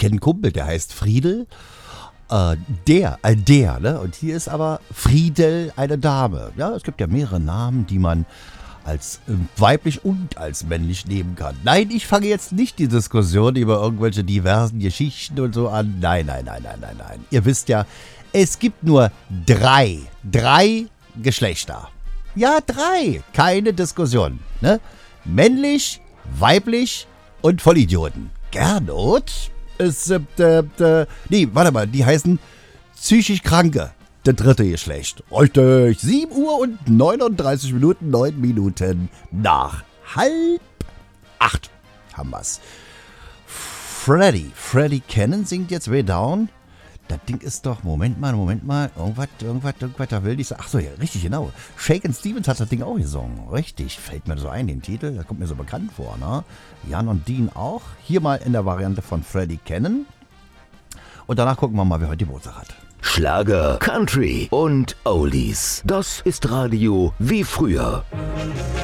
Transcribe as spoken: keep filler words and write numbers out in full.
kenne einen Kumpel, der heißt Friedel. Äh, der, äh, der, ne? Und hier ist aber Friedel eine Dame. Ja, es gibt ja mehrere Namen, die man als äh, weiblich und als männlich nehmen kann. Nein, ich fange jetzt nicht die Diskussion über irgendwelche diversen Geschichten und so an. Nein, nein, nein, nein, nein, nein. Ihr wisst ja, es gibt nur drei, drei Geschlechter. Ja, drei. Keine Diskussion. Ne? Männlich, weiblich und Vollidioten. Gernot ist, äh, äh, äh, nee, warte mal, die heißen psychisch Kranke. Der dritte Geschlecht. Richtig. sieben Uhr und neununddreißig Minuten, neun Minuten nach halb acht haben wir's. Freddy. Freddy Cannon singt jetzt Way Down. Das Ding ist doch, Moment mal, Moment mal, irgendwas, irgendwas, irgendwas, da will ich sagen. Achso, ja, richtig, genau. Shakin' Stevens hat das Ding auch gesungen. Richtig, fällt mir so ein, den Titel, der kommt mir so bekannt vor, ne? Jan und Dean auch. Hier mal in der Variante von Freddy Cannon. Und danach gucken wir mal, wer heute Geburtstag hat. Schlager, Country und Oldies. Das ist Radio wie früher.